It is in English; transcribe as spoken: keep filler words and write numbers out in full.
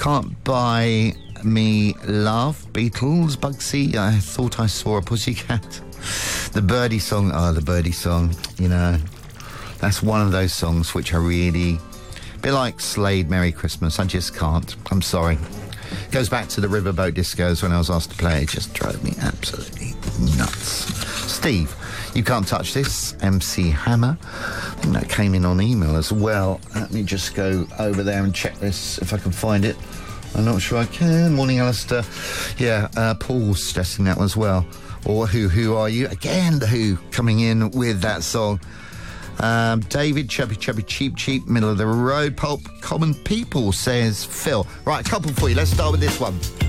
Can't Buy Me Love, Beatles, Bugsy, I Thought I Saw a Pussycat. The Birdie song, oh, the Birdie song, you know, that's one of those songs which I really, a bit like Slade, Merry Christmas, I just can't, I'm sorry. Goes back to the Riverboat Discos when I was asked to play, it just drove me absolutely nuts. Steve, you can't touch this, M C Hammer. I think that came in on email as well. Let me just go over there and check this, if I can find it. I'm not sure I can. Morning, Alistair. Yeah, uh, Paul's stressing that one as well. Or Who, Who Are You? Again, The Who coming in with that song. Um, David, Chubby Chubby Cheap Cheap, Middle of the Road. Pulp, Common People, says Phil. Right, a couple for you. Let's start with this one.